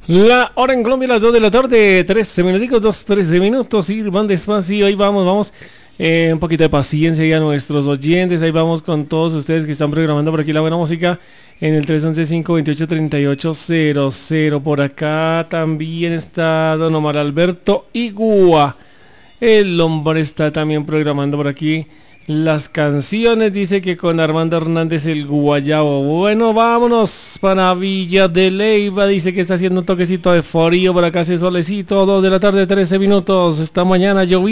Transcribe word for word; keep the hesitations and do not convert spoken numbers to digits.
La hora en Colombia, las dos de la tarde, trece minutos, dos, trece minutos, y van despacio, ahí vamos, vamos, eh, un poquito de paciencia ya a nuestros oyentes, ahí vamos con todos ustedes que están programando por aquí la buena música en el tres once, cinco veintiocho, treinta y ocho cero cero, por acá también está don Omar Alberto Igua, el hombre está también programando por aquí las canciones, dice que con Armando Hernández el guayabo. Bueno, vámonos para Villa de Leyva, dice que está haciendo un toquecito de frío, por acá hace solecito, dos de la tarde, trece minutos, esta mañana lloviendo.